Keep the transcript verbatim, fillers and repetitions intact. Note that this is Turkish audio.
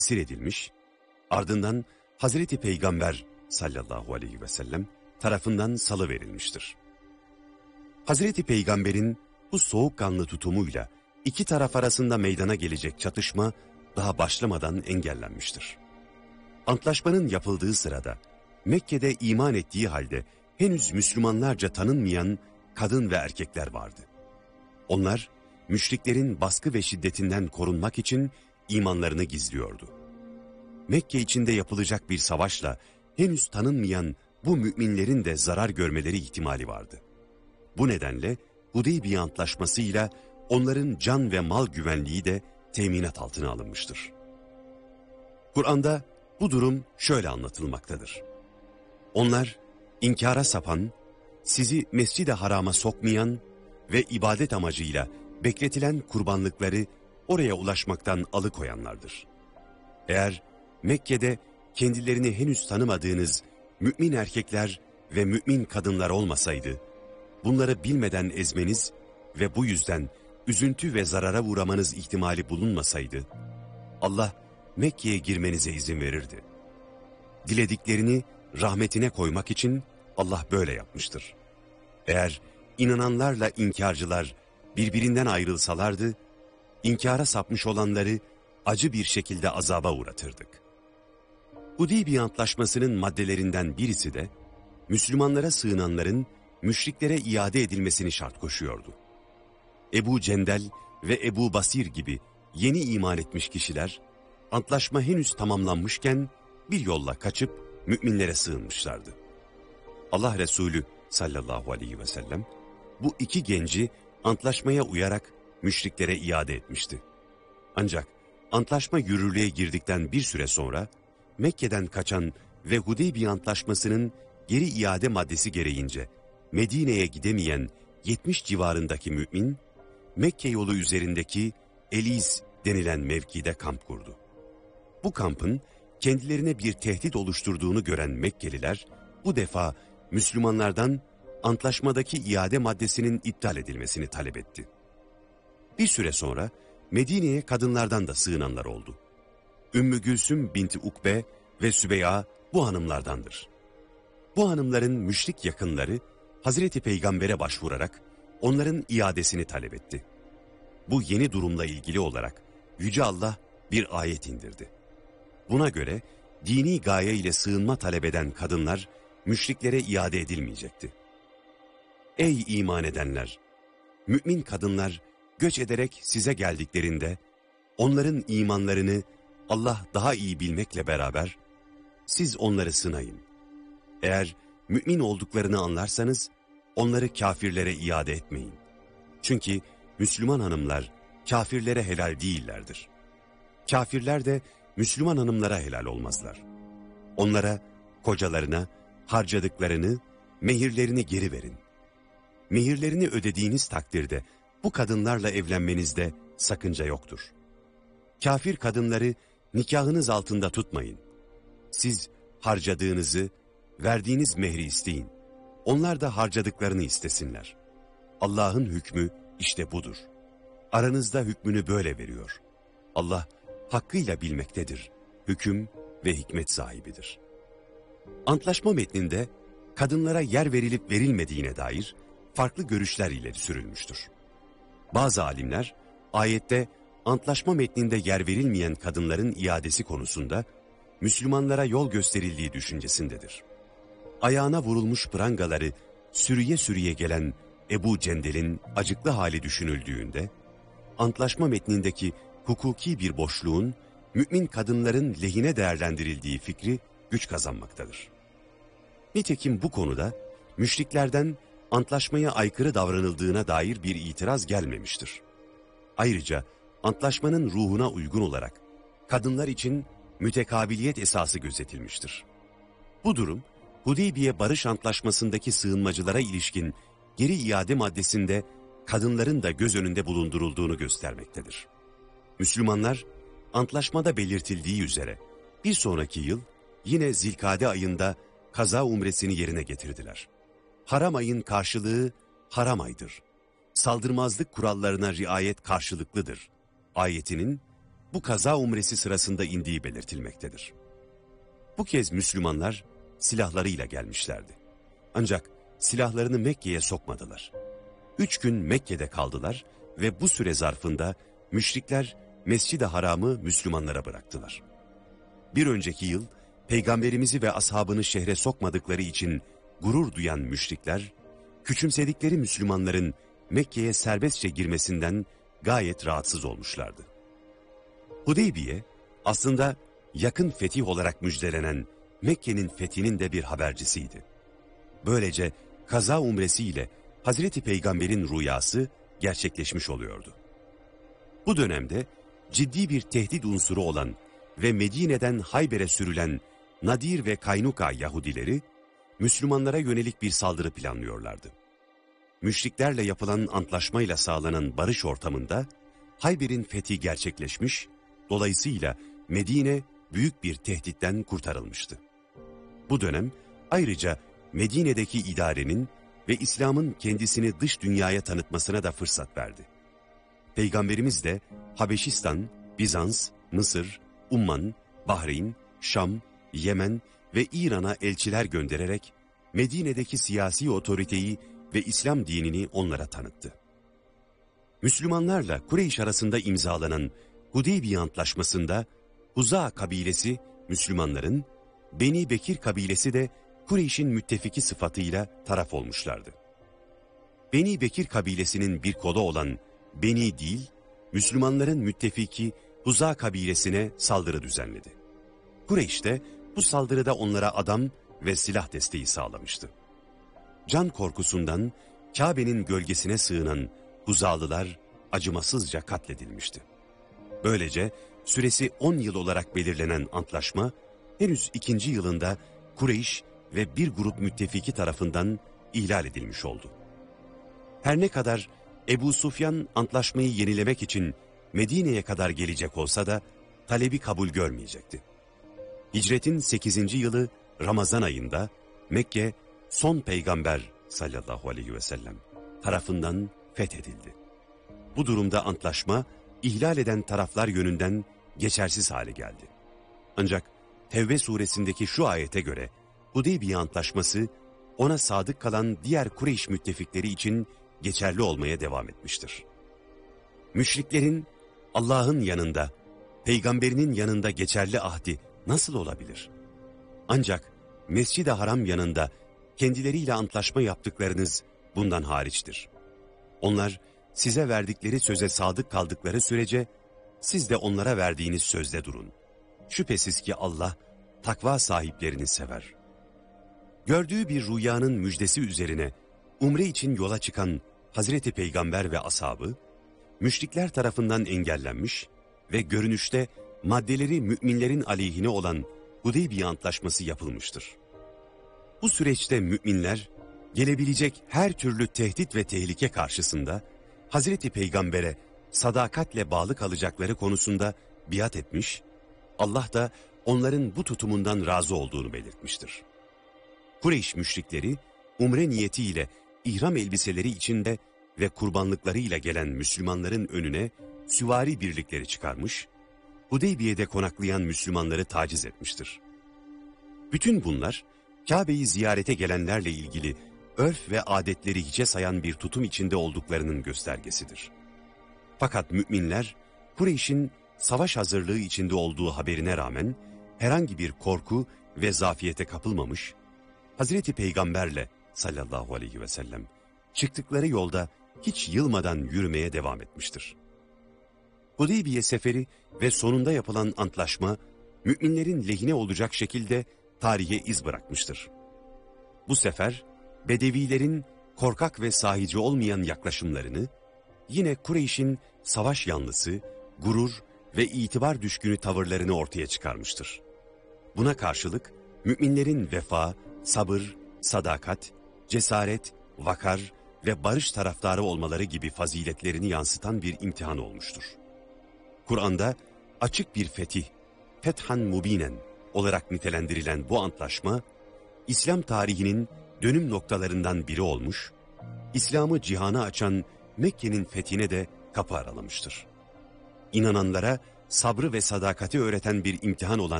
esir edilmiş, ardından Hazreti Peygamber sallallahu aleyhi ve sellem tarafından salıverilmiştir. Hazreti Peygamber'in bu soğukkanlı tutumuyla iki taraf arasında meydana gelecek çatışma daha başlamadan engellenmiştir. Antlaşmanın yapıldığı sırada Mekke'de iman ettiği halde henüz Müslümanlarca tanınmayan kadın ve erkekler vardı. Onlar müşriklerin baskı ve şiddetinden korunmak için imanlarını gizliyordu. Mekke içinde yapılacak bir savaşla henüz tanınmayan bu müminlerin de zarar görmeleri ihtimali vardı. Bu nedenle Hudeybiye Antlaşması'yla onların can ve mal güvenliği de teminat altına alınmıştır. Kur'an'da bu durum şöyle anlatılmaktadır. Onlar inkara sapan, sizi Mescid-i Haram'a sokmayan ve ibadet amacıyla bekletilen kurbanlıkları oraya ulaşmaktan alıkoyanlardır. Eğer Mekke'de kendilerini henüz tanımadığınız mümin erkekler ve mümin kadınlar olmasaydı, bunları bilmeden ezmeniz ve bu yüzden üzüntü ve zarara uğramanız ihtimali bulunmasaydı, Allah Mekke'ye girmenize izin verirdi. Dilediklerini rahmetine koymak için Allah böyle yapmıştır. Eğer inananlarla inkarcılar birbirinden ayrılsalardı, inkara sapmış olanları acı bir şekilde azaba uğratırdık. Hudeybiye Antlaşması'nın maddelerinden birisi de, Müslümanlara sığınanların müşriklere iade edilmesini şart koşuyordu. Ebu Cendel ve Ebu Basir gibi yeni iman etmiş kişiler, antlaşma henüz tamamlanmışken bir yolla kaçıp müminlere sığınmışlardı. Allah Resulü sallallahu aleyhi ve sellem bu iki genci antlaşmaya uyarak müşriklere iade etmişti. Ancak antlaşma yürürlüğe girdikten bir süre sonra Mekke'den kaçan ve Hudeybiye Antlaşması'nın geri iade maddesi gereğince Medine'ye gidemeyen yetmiş civarındaki mümin, Mekke yolu üzerindeki Eliz denilen mevkide kamp kurdu. Bu kampın kendilerine bir tehdit oluşturduğunu gören Mekkeliler, bu defa Müslümanlardan antlaşmadaki iade maddesinin iptal edilmesini talep etti. Bir süre sonra Medine'ye kadınlardan da sığınanlar oldu. Ümmü Gülsüm binti Ukbe ve Sübeyya bu hanımlardandır. Bu hanımların müşrik yakınları Hazreti Peygamber'e başvurarak onların iadesini talep etti. Bu yeni durumla ilgili olarak Yüce Allah bir ayet indirdi. Buna göre dini gaye ile sığınma talep eden kadınlar müşriklere iade edilmeyecekti. Ey iman edenler! Mümin kadınlar göç ederek size geldiklerinde onların imanlarını Allah daha iyi bilmekle beraber siz onları sınayın. Eğer mümin olduklarını anlarsanız onları kafirlere iade etmeyin. Çünkü Müslüman hanımlar kafirlere helal değillerdir. Kafirler de Müslüman hanımlara helal olmazlar. Onlara, kocalarına harcadıklarını, mehirlerini geri verin. Mehirlerini ödediğiniz takdirde bu kadınlarla evlenmenizde sakınca yoktur. Kafir kadınları nikahınız altında tutmayın. Siz harcadığınızı, verdiğiniz mehri isteyin. Onlar da harcadıklarını istesinler. Allah'ın hükmü işte budur. Aranızda hükmünü böyle veriyor. Allah hakkıyla bilmektedir. Hüküm ve hikmet sahibidir. Antlaşma metninde kadınlara yer verilip verilmediğine dair farklı görüşler ileri sürülmüştür. Bazı alimler ayette antlaşma metninde yer verilmeyen kadınların iadesi konusunda Müslümanlara yol gösterildiği düşüncesindedir. Ayağına vurulmuş prangaları sürüye sürüye gelen Ebu Cendel'in acıklı hali düşünüldüğünde, antlaşma metnindeki hukuki bir boşluğun mümin kadınların lehine değerlendirildiği fikri güç kazanmaktadır. Nitekim bu konuda müşriklerden antlaşmaya aykırı davranıldığına dair bir itiraz gelmemiştir. Ayrıca antlaşmanın ruhuna uygun olarak kadınlar için mütekabiliyet esası gözetilmiştir. Bu durum, Hudeybiye Barış Antlaşması'ndaki sığınmacılara ilişkin geri iade maddesinde kadınların da göz önünde bulundurulduğunu göstermektedir. Müslümanlar, antlaşmada belirtildiği üzere bir sonraki yıl yine Zilkade ayında kaza umresini yerine getirdiler. Haram ayın karşılığı haram aydır. Saldırmazlık kurallarına riayet karşılıklıdır. Ayetinin bu kaza umresi sırasında indiği belirtilmektedir. Bu kez Müslümanlar silahlarıyla gelmişlerdi. Ancak silahlarını Mekke'ye sokmadılar. Üç gün Mekke'de kaldılar ve bu süre zarfında müşrikler Mescid-i Haram'ı Müslümanlara bıraktılar. Bir önceki yıl Peygamberimizi ve ashabını şehre sokmadıkları için gurur duyan müşrikler, küçümsedikleri Müslümanların Mekke'ye serbestçe girmesinden gayet rahatsız olmuşlardı. Hudeybiye aslında yakın fetih olarak müjdelenen Mekke'nin fethinin de bir habercisiydi. Böylece kaza umresiyle Hazreti Peygamber'in rüyası gerçekleşmiş oluyordu. Bu dönemde ciddi bir tehdit unsuru olan ve Medine'den Hayber'e sürülen Nadir ve Kaynuka Yahudileri, Müslümanlara yönelik bir saldırı planlıyorlardı. Müşriklerle yapılan antlaşmayla sağlanan barış ortamında Hayber'in fethi gerçekleşmiş, dolayısıyla Medine büyük bir tehditten kurtarılmıştı. Bu dönem ayrıca Medine'deki idarenin ve İslam'ın kendisini dış dünyaya tanıtmasına da fırsat verdi. Peygamberimiz de Habeşistan, Bizans, Mısır, Umman, Bahreyn, Şam, Yemen ve İran'a elçiler göndererek Medine'deki siyasi otoriteyi ve İslam dinini onlara tanıttı. Müslümanlarla Kureyş arasında imzalanan Hudeybiye Antlaşması'nda Huza kabilesi Müslümanların, Beni Bekir kabilesi de Kureyş'in müttefiki sıfatıyla taraf olmuşlardı. Beni Bekir kabilesinin bir kolu olan Beni Dil, Müslümanların müttefiki Huza kabilesine saldırı düzenledi. Kureyş de bu saldırıda onlara adam ve silah desteği sağlamıştı. Can korkusundan Kabe'nin gölgesine sığınan Huzalılar acımasızca katledilmişti. Böylece süresi on yıl olarak belirlenen antlaşma, henüz ikinci yılında Kureyş ve bir grup müttefiki tarafından ihlal edilmiş oldu. Her ne kadar Ebu Sufyan antlaşmayı yenilemek için Medine'ye kadar gelecek olsa da talebi kabul görmeyecekti. Hicretin sekizinci yılı Ramazan ayında Mekke son peygamber sallallahu aleyhi ve sellem tarafından fethedildi. Bu durumda antlaşma ihlal eden taraflar yönünden geçersiz hale geldi. Ancak Tevbe suresindeki şu ayete göre Hudeybiye Antlaşması ona sadık kalan diğer Kureyş müttefikleri için geçerli olmaya devam etmiştir. Müşriklerin Allah'ın yanında, peygamberinin yanında geçerli ahdi nasıl olabilir? Ancak Mescid-i Haram yanında kendileriyle antlaşma yaptıklarınız bundan hariçtir. Onlar size verdikleri söze sadık kaldıkları sürece siz de onlara verdiğiniz sözde durun. Şüphesiz ki Allah takva sahiplerini sever. Gördüğü bir rüyanın müjdesi üzerine umre için yola çıkan Hazreti Peygamber ve ashabı, müşrikler tarafından engellenmiş ve görünüşte maddeleri müminlerin aleyhine olan Hudeybiye Antlaşması yapılmıştır. Bu süreçte müminler, gelebilecek her türlü tehdit ve tehlike karşısında Hazreti Peygamber'e sadakatle bağlı kalacakları konusunda biat etmiş, Allah da onların bu tutumundan razı olduğunu belirtmiştir. Kureyş müşrikleri, umre niyetiyle ihram elbiseleri içinde ve kurbanlıklarıyla gelen Müslümanların önüne süvari birlikleri çıkarmış, Hudeybiye'de konaklayan Müslümanları taciz etmiştir. Bütün bunlar, Kabe'yi ziyarete gelenlerle ilgili örf ve adetleri hiçe sayan bir tutum içinde olduklarının göstergesidir. Fakat müminler, Kureyş'in savaş hazırlığı içinde olduğu haberine rağmen herhangi bir korku ve zafiyete kapılmamış, Hazreti Peygamberle sallallahu aleyhi ve sellem çıktıkları yolda hiç yılmadan yürümeye devam etmiştir. Hudeybiye seferi ve sonunda yapılan antlaşma, müminlerin lehine olacak şekilde tarihe iz bırakmıştır. Bu sefer, Bedevilerin korkak ve sahici olmayan yaklaşımlarını, yine Kureyş'in savaş yanlısı, gurur ve itibar düşkünü tavırlarını ortaya çıkarmıştır. Buna karşılık, müminlerin vefa, sabır, sadakat, cesaret, vakar ve barış taraftarı olmaları gibi faziletlerini yansıtan bir imtihan olmuştur. Kur'an'da açık bir fetih, fethan mubinen olarak nitelendirilen bu antlaşma, İslam tarihinin dönüm noktalarından biri olmuş, İslam'ı cihana açan Mekke'nin fethine de kapı aralamıştır. İnananlara sabrı ve sadakati öğreten bir imtihan olan